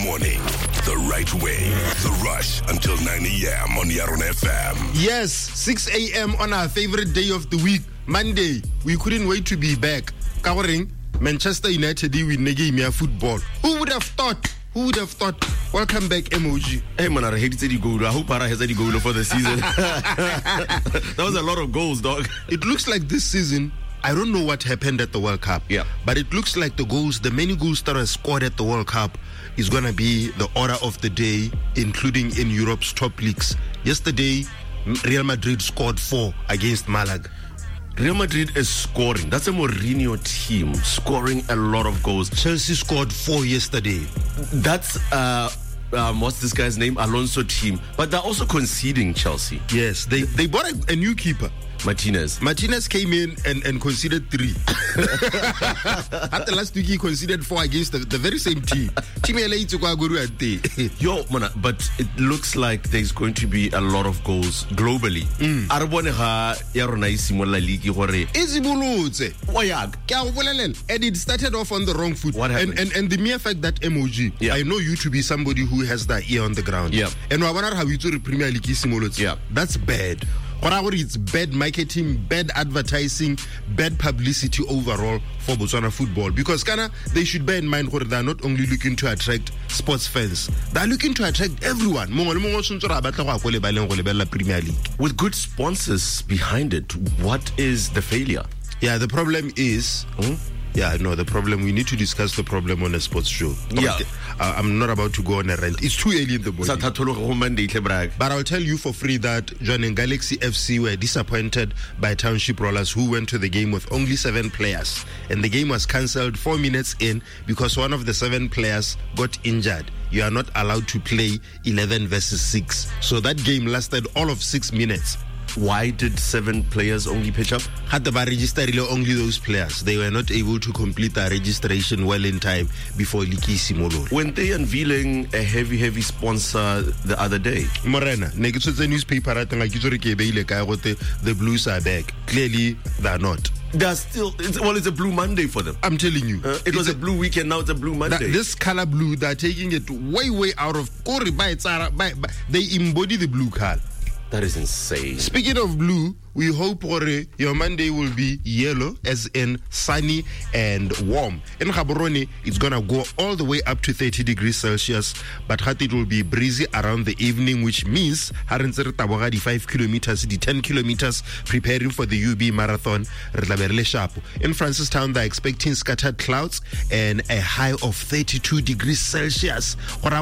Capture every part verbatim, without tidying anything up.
morning, the right way. The Rush until nine a.m. on Yaron F M. Yes, six a.m. on our favorite day of the week, Monday. We couldn't wait to be back. Covering Manchester United with Negimia football. Who would have thought? Who would have thought? Welcome back, Emoji. Hey, man, I hate the goal. I hope Para has any goal for the season. That was a lot of goals, dog. It looks like this season, I don't know what happened at the World Cup. Yeah. But it looks like the goals, the many goals that are scored at the World Cup is going to be the order of the day, including in Europe's top leagues. Yesterday, Real Madrid scored four against Malaga. Real Madrid is scoring. That's a Mourinho team, scoring a lot of goals. Chelsea scored four yesterday. That's, uh, um, what's this guy's name? Alonso team. But they're also conceding, Chelsea. Yes, they, they bought a, a new keeper. Martinez. Martinez came in and, and conceded three. At the last week, he conceded four against the, the very same team. Yo, man, but it looks like there's going to be a lot of goals globally. Mm. And it started off on the wrong foot. What happened? And, and, and the mere fact that Emoji, yeah. I know you to be somebody who has that ear on the ground. Yeah. And Premier League, yeah. That's bad. It's bad marketing, bad advertising, bad publicity overall for Botswana football. Because Kana, they should bear in mind that they're not only looking to attract sports fans, they're looking to attract everyone. With good sponsors behind it, what is the failure? Yeah, the problem is... Hmm? Yeah, no, the problem, we need to discuss the problem on a sports show. Yeah. Uh, I'm not about to go on a rant. It's too early in the morning. But I'll tell you for free that John and Galaxy F C were disappointed by Township Rollers, who went to the game with only seven players. And the game was cancelled four minutes in because one of the seven players got injured. You are not allowed to play eleven versus six. So that game lasted all of six minutes. Why did seven players only pitch up? Had the bar registered only those players. They were not able to complete their registration well in time before Liki Simolo. When they unveiling a heavy, heavy sponsor the other day? Morena, the newspaper, the Blues are back. Clearly, they're not. They're still, it's, well, it's a blue Monday for them. I'm telling you. Uh, it was a, a blue weekend, now it's a blue Monday. This color blue, they're taking it way, way out of... They embody the blue color. That is insane. Speaking of blue, we hope your Monday will be yellow, as in sunny and warm. In Gaborone, it's going to go all the way up to thirty degrees Celsius, but it will be breezy around the evening, which means the five kilometers, the ten kilometers, preparing for the U B marathon. In Francistown, they're expecting scattered clouds and a high of thirty-two degrees Celsius.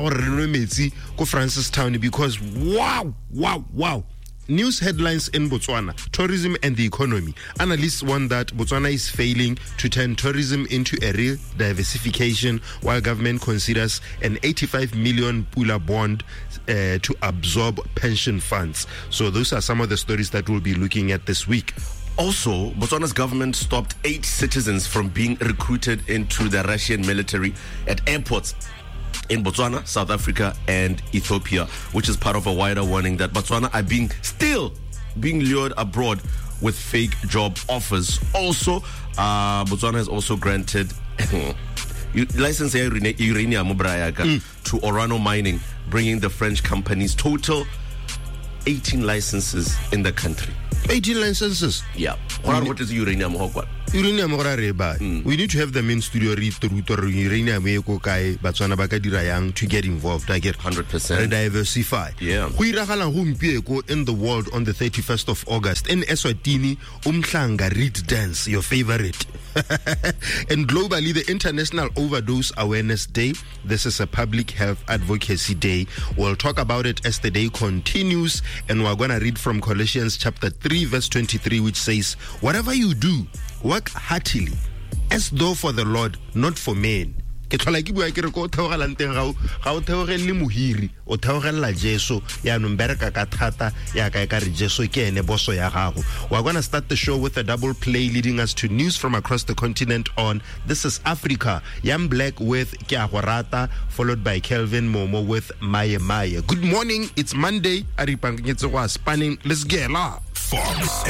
Francistown, because wow, wow, wow. News headlines in Botswana, tourism and the economy. Analysts warn that Botswana is failing to turn tourism into a real diversification, while government considers an eighty-five million Pula bond uh, to absorb pension funds. So those are some of the stories that we'll be looking at this week. Also, Botswana's government stopped eight citizens from being recruited into the Russian military at airports in Botswana, South Africa, and Ethiopia, which is part of a wider warning that Botswana are being still being lured abroad with fake job offers. Also, uh, Botswana has also granted license uranium mm. to Orano Mining, bringing the French company's total eighteen licenses in the country. eighteen licenses? Yeah. What is uranium? Uranium, mm. We need to have them in studio uranium to get involved. I get one hundred percent. Diversify. Yeah. In the world on the thirty-first of August in Eswatini, Umhlanga Reed Dance, your favorite. And globally, the International Overdose Awareness Day. This is a public health advocacy day. We'll talk about it as the day continues, and we're going to read from Colossians chapter three, verse twenty-three, which says, whatever you do, work heartily, as though for the Lord, not for men. Ke tlhola ke bua ke re go theogela nteng ga ga o theogelle mohiri o theogella Jesu ya no mbereka ka thata ya ka ka re Jesu ke ene boso ya gago. We're going to start the show with a double play leading us to news from across the continent on This is Africa. Young Black with Ke a go rata, followed by Kelvin Momo with Maye Maye. Good morning, it's Monday. Ari pangetse go spanning. Let's get la. Fox